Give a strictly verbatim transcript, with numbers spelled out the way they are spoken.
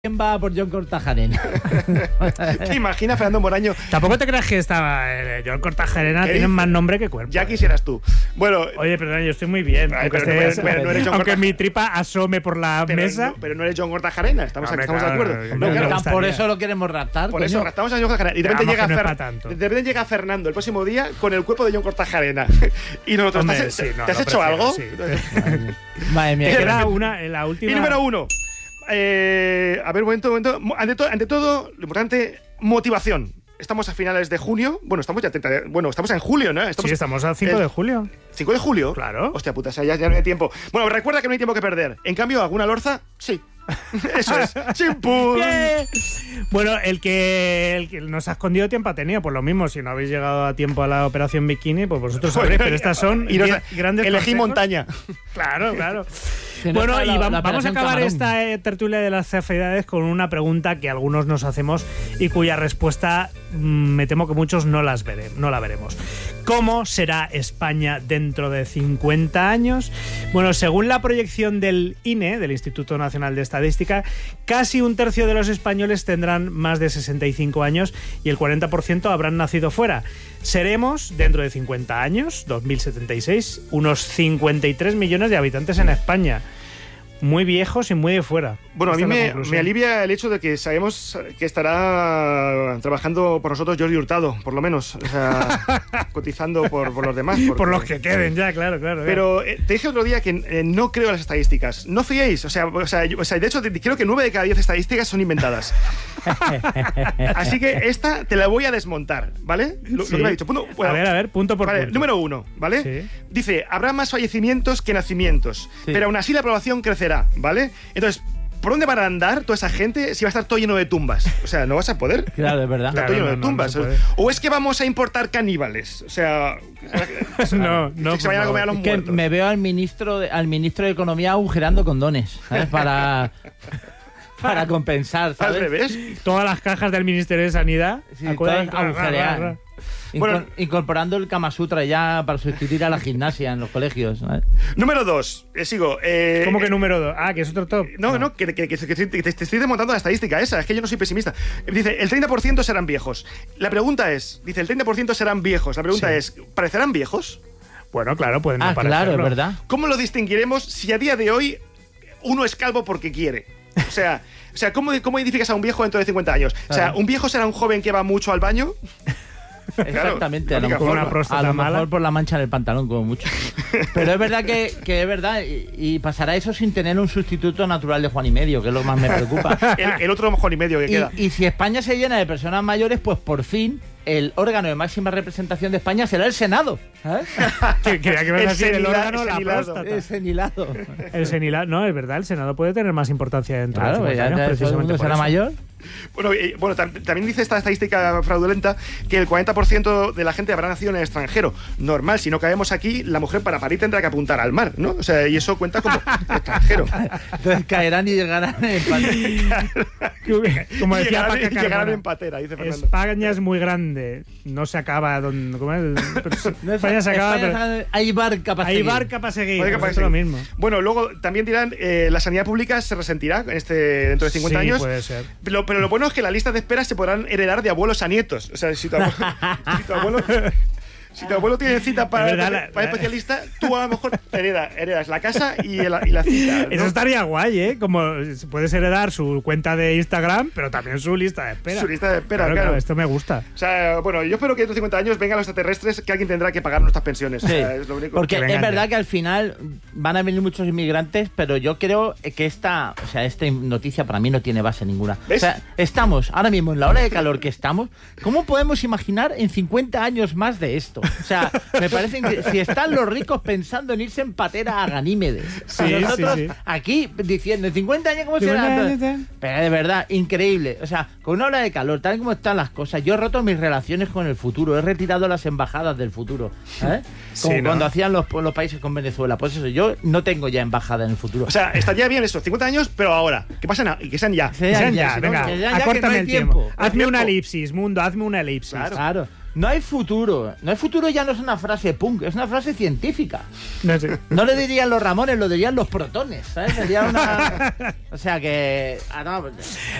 ¿Quién va por John Kortajarena? ¿Te imaginas, Fernando Moraño? Tampoco te creas que estaba eh, John Kortajarena tiene más nombre que cuerpo. Ya quisieras tú. Bueno, oye, perdón, yo estoy muy bien. Ay, aunque pero no, esté, pero- pero no eres John aunque Kortajarena. mi tripa asome por la pero, mesa. no, pero no eres John Kortajarena, estamos, Hombre, estamos claro, de acuerdo. no, No, no, claro, no, Tan- por eso lo queremos raptar. por coño. eso raptamos a John Kortajarena. Y de repente, Vamos, llega que no es Fer- pa' tanto. de repente llega Fernando el próximo día con el cuerpo de John Kortajarena. Y nosotros, Hombre, ¿te has, sí, no, ¿te has lo hecho prefiero, algo? sí. Madre mía. Que era una, la última. Y número uno. Eh, a ver, un momento, un momento. Ante, to- ante todo, lo importante, motivación. Estamos a finales de junio. Bueno, estamos ya treinta de- bueno, estamos en julio, ¿no? Estamos Sí, estamos a cinco el- de julio. ¿cinco de julio? Claro. Hostia puta, o sea, ya, ya no hay tiempo. Bueno, recuerda que no hay tiempo que perder. En cambio, ¿alguna lorza? Sí. Eso es. ¡Chimpum! Bien. Bueno, el que, el que nos ha escondido tiempo ha tenido, pues lo mismo, si no habéis llegado a tiempo a la operación bikini, pues vosotros sabréis, pero estas son Y nos- diez grandes elegí consejos. montaña. Claro, claro. Se nos Bueno, va y la- vam- la vamos a operación acabar Camarón. esta eh, tertulia de las cefidades con una pregunta que algunos nos hacemos y cuya respuesta mm, me temo que muchos no las vere- no la veremos. ¿Cómo será España dentro de cincuenta años? Bueno, según la proyección del I N E, del Instituto Nacional de Estadística, casi un tercio de los españoles tendrán más de sesenta y cinco años y el cuarenta por ciento habrán nacido fuera. Seremos, dentro de cincuenta años, dos mil setenta y seis, unos cincuenta y tres millones de habitantes en España. Muy viejos y muy de fuera. Bueno, a mí Esta es la me, conclusión. me alivia el hecho de que sabemos que estará trabajando por nosotros Jordi Hurtado, por lo menos. O sea, cotizando por, por los demás. porque- Por los que queden ya, claro, claro. Pero eh, te dije otro día que eh, no creo en las estadísticas. No fiéis. O sea, o sea, yo- o sea, de hecho, te- creo que nueve de cada diez estadísticas son inventadas. Así que esta te la voy a desmontar, ¿vale? Lo, Sí. lo que me ha dicho. Punto- bueno, a ver, a ver, punto por vale, punto. número uno, ¿vale? Sí. Dice, habrá más fallecimientos que nacimientos, Sí. pero aún así la población crecerá, ¿vale? Entonces, ¿por dónde van a andar toda esa gente si va a estar todo lleno de tumbas? O sea, no vas a poder. Claro, es verdad. Está Claro, todo lleno no, de no, tumbas. no se puede. o es que vamos a importar caníbales. O sea, No, no, que se vayan a por comer a los Es que muertos. me veo al ministro de, al ministro de Economía agujerando condones, ¿sabes? Para, para compensar, Al ¿sabes? revés. Todas las cajas del Ministerio de Sanidad. Sí, acuérdate, todas agujereadas. Incor- Bueno. incorporando el Kama Sutra ya para sustituir a la gimnasia en los colegios, ¿sabes? Número dos. Eh, sigo. Eh, ¿Cómo que número dos? Ah, que es otro top. No, no, que, que- que- que te, te- te estoy desmontando la estadística esa. Es que yo no soy pesimista. Dice, el treinta por ciento serán viejos. La pregunta es, dice, el treinta por ciento serán viejos. La pregunta Sí. es, ¿parecerán viejos? Bueno, claro, pueden no Ah, claro, parecerlo. es verdad. ¿Cómo lo distinguiremos si a día de hoy uno es calvo porque quiere? O sea, o sea ¿cómo, ¿cómo identificas a un viejo dentro de cincuenta años? O sea, Claro. ¿un viejo será un joven que va mucho al baño? Exactamente, la a lo única mejor, forma. Una próstata a lo mala. mejor por la mancha en el pantalón, como mucho. Pero es verdad que, que es verdad, y, y pasará eso sin tener un sustituto natural de Juan y medio, que es lo que más me preocupa. El, el otro mojón y medio que queda. Y, y si España se llena de personas mayores, pues por fin el órgano de máxima representación de España será el Senado. ¿sabes? Que- Quería que me El decir el senila- órgano, el la senilado. próstata. El senilado. El senilado, no, es verdad, el Senado puede tener más importancia dentro Claro, de ya, cincuenta años, ya todo el precisamente mundo por será eso. mayor. Bueno, eh, bueno tam- también dice esta estadística fraudulenta que el cuarenta por ciento de la gente habrá nacido en el extranjero. Normal, si no caemos aquí, la mujer para parir tendrá que apuntar al mar, ¿no? O sea, y eso cuenta como extranjero. Entonces caerán y llegarán en pan- Como decía Llegarán- Paca llegarán Carbona, en patera, dice Fernando. España es muy grande, no se acaba donde, ¿cómo es? Pero sí, España se acaba, España pero se- hay barca para hay seguir. barca para seguir, Puede que pues pase. es lo mismo. Bueno, luego también dirán, eh, la sanidad pública se resentirá en este, dentro de cincuenta Sí, años. puede ser. Pero, pero lo bueno es que las listas de espera se podrán heredar de abuelos a nietos. O sea, si tu abuelo, si tu abuelo, si tu abuelo tiene cita para, Es verdad, para la- especialista, tú a lo mejor hereda- heredas la casa y la, y la cita. ¿no? Eso estaría guay, ¿eh? Como puedes heredar su cuenta de Instagram, pero también su lista de espera. Su lista de espera, claro. Esto me gusta. O sea, bueno, yo espero que dentro de cincuenta años vengan los extraterrestres, que alguien tendrá que pagar nuestras pensiones. O Sí, sea, es lo único. porque Que es vengan verdad ya. que al final van a venir muchos inmigrantes, pero yo creo que esta, o sea, esta noticia para mí no tiene base ninguna. ¿Ves? O sea, estamos ahora mismo en la hora de calor que estamos, ¿cómo podemos imaginar en cincuenta años más de esto? O sea, me parece que si están los ricos pensando en irse en patera a Ganímedes, Sí, y nosotros sí, sí. aquí diciendo en cincuenta años cómo será. cincuenta años, tal. Pero de verdad, increíble. O sea, con una ola de calor, tal como están las cosas, yo he roto mis relaciones con el futuro, he retirado las embajadas del futuro. ¿eh? Como Sí, ¿no? cuando hacían los, los países con Venezuela. Pues eso, yo no tengo ya embajada en el futuro. O sea, estaría bien eso, cincuenta años, pero ahora. Que pasen a- y que sean ya. Sean Sean ya, ya, si no, venga, que ya- ya que acórtame no hay el tiempo. tiempo. Hazme Tiempo. una elipsis, mundo, hazme una elipsis. Claro. Claro. No hay futuro. No hay futuro ya no es una frase punk, es una frase científica. No sé. No le dirían los Ramones, lo dirían los protones, ¿sabes? Sería una... O sea que... Ah, no,